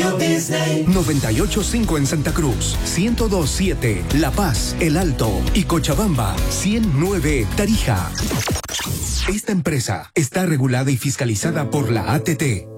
Radio Disney. 98.5 en Santa Cruz, 102.7 La Paz, El Alto y Cochabamba, 100.9 Tarija. Esta empresa está regulada y fiscalizada por la ATT.